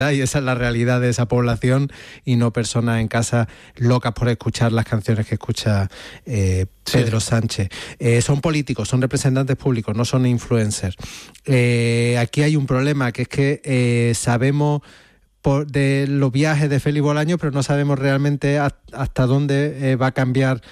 y esa es la realidad de esa población y no personas en casa locas por escuchar las canciones que escucha Pedro Sánchez. Son políticos, son representantes públicos, no son influencers. Aquí hay un problema, que es que sabemos de los viajes de Félix Bolaños, pero no sabemos realmente hasta dónde va a cambiar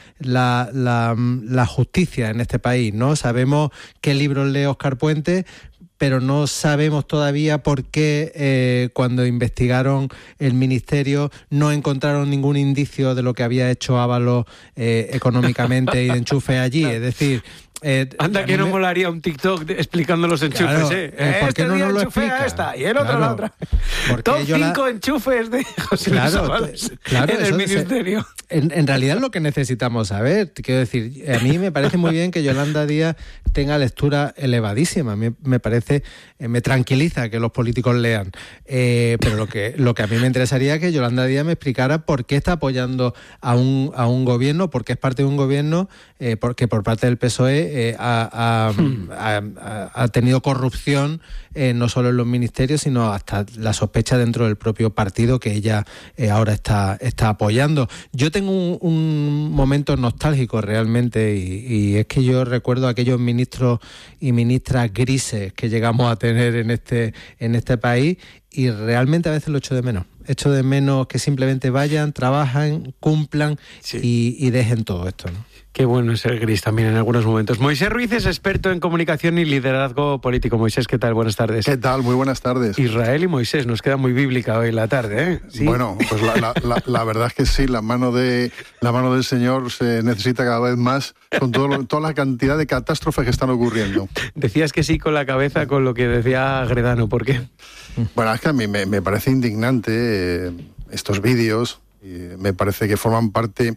la justicia en este país, ¿no? Sabemos qué libros lee Óscar Puente, pero no sabemos todavía por qué cuando investigaron el ministerio no encontraron ningún indicio de lo que había hecho Ábalos económicamente y de enchufe allí. Es decir, anda que no molaría un TikTok explicando los enchufes, claro, ¿por qué no nos lo explica? Esta, y el otro la otra. Top 5 enchufes de José Luis Ábalos en el ministerio. En realidad lo que necesitamos saber, quiero decir, a mí me parece muy bien que Yolanda Díaz tenga lectura elevadísima. A mí me parece, me tranquiliza que los políticos lean. Pero lo que a mí me interesaría es que Yolanda Díaz me explicara por qué está apoyando a un gobierno, por qué es parte de un gobierno, porque por parte del PSOE ha tenido corrupción, no solo en los ministerios, sino hasta la sospecha dentro del propio partido que ella ahora está apoyando. Yo tengo un momento nostálgico realmente y es que yo recuerdo aquellos ministros y ministras grises que llegamos a tener en este país y realmente a veces lo echo de menos. Echo de menos que simplemente vayan, trabajan, cumplan y dejen todo esto, ¿no? Qué bueno es ser gris también en algunos momentos. Moisés Ruiz es experto en comunicación y liderazgo político. Moisés, ¿qué tal? Buenas tardes. ¿Qué tal? Muy buenas tardes. Israel y Moisés, nos queda muy bíblica hoy la tarde, ¿eh? ¿Sí? Bueno, pues la verdad es que sí, la mano del Señor se necesita cada vez más con toda la cantidad de catástrofes que están ocurriendo. Decías que sí con la cabeza con lo que decía Gredano, ¿por qué? Bueno, es que a mí me parece indignante estos vídeos, y me parece que forman parte...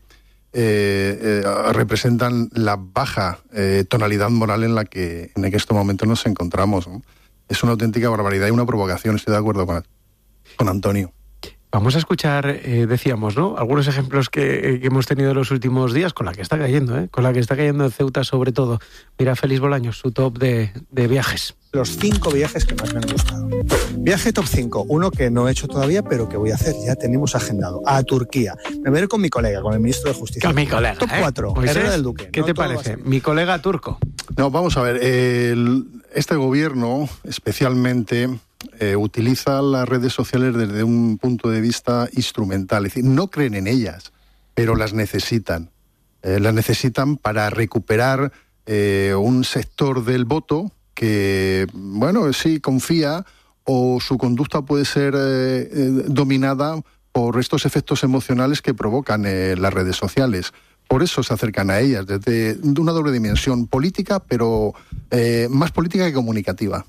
representan la baja tonalidad moral en la que en este momento nos encontramos, ¿no? Es una auténtica barbaridad y una provocación. Estoy de acuerdo con Antonio. Vamos a escuchar, decíamos, ¿no?, algunos ejemplos que hemos tenido en los últimos días, con la que está cayendo, con la que está cayendo en Ceuta sobre todo. Mira, Félix Bolaños, su top de viajes. Los 5 viajes que más me han gustado. Viaje top 5, uno que no he hecho todavía, pero que voy a hacer, ya tenemos agendado, a Turquía. Me voy a ir con mi colega, con el ministro de Justicia. Con mi colega, Top 4, Herrera del Duque. ¿Qué te parece? Mi colega turco. No, vamos a ver, este gobierno especialmente utiliza las redes sociales desde un punto de vista instrumental, es decir, no creen en ellas, pero las necesitan. Las necesitan para recuperar un sector del voto que, bueno, sí confía o su conducta puede ser dominada por estos efectos emocionales que provocan las redes sociales. Por eso se acercan a ellas, desde una doble dimensión política, pero más política que comunicativa.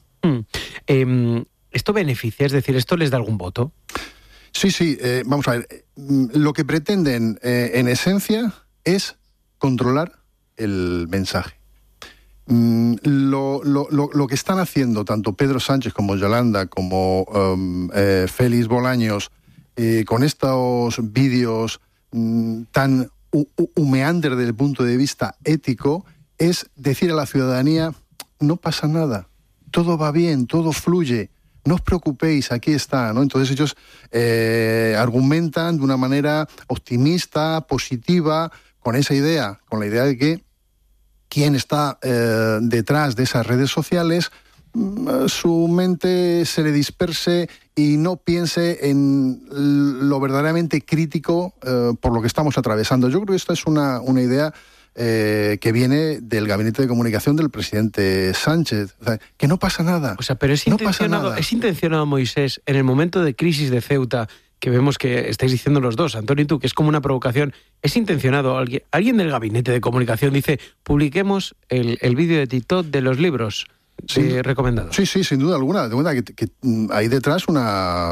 ¿Esto beneficia? Es decir, ¿esto les da algún voto? Sí, vamos a ver. Lo que pretenden, en esencia, es controlar el mensaje. Lo que están haciendo tanto Pedro Sánchez como Yolanda, como Félix Bolaños, con estos vídeos tan humeantes desde el punto de vista ético, es decir a la ciudadanía, no pasa nada, todo va bien, todo fluye, no os preocupéis, aquí está, ¿no? Entonces ellos argumentan de una manera optimista, positiva, con esa idea, con la idea de que quien está detrás de esas redes sociales, su mente se le disperse y no piense en lo verdaderamente crítico por lo que estamos atravesando. Yo creo que esta es una idea que viene del gabinete de comunicación del presidente Sánchez. O sea, que no pasa nada. O sea, pero es intencionado, Moisés, en el momento de crisis de Ceuta, que vemos que estáis diciendo los dos, Antonio y tú, que es como una provocación, ¿es intencionado? Alguien del gabinete de comunicación dice, publiquemos el vídeo de TikTok de los libros recomendados. Sí, sin duda alguna. De verdad que hay detrás un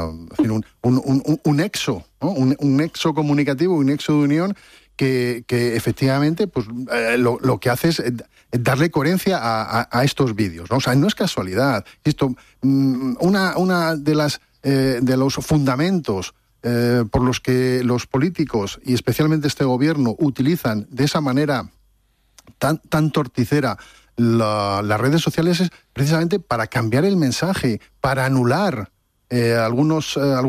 nexo, ¿no? Un nexo comunicativo, un nexo de unión que efectivamente pues lo que hace es darle coherencia a estos vídeos, ¿no? O sea, no es casualidad. Esto, una de los fundamentos por los que los políticos y especialmente este gobierno utilizan de esa manera tan torticera las redes sociales es precisamente para cambiar el mensaje, para anular algunos